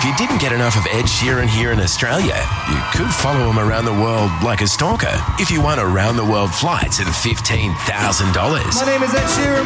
If you didn't get enough of Ed Sheeran here in Australia, you could follow him around the world like a stalker if you won around-the-world flights at $15,000. My name is Ed Sheeran.